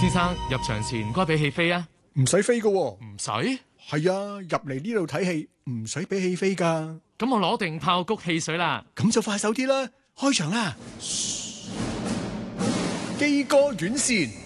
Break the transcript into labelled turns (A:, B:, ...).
A: 先生，入場前唔該俾戲飛啊。
B: 唔使飛噶喎。
A: 唔使？
B: 係啊，入嚟呢度睇戲唔使俾戲飛噶。
A: 咁我攞定炮谷汽水啦。
B: 咁就快手啲啦，開場啦！基哥院線。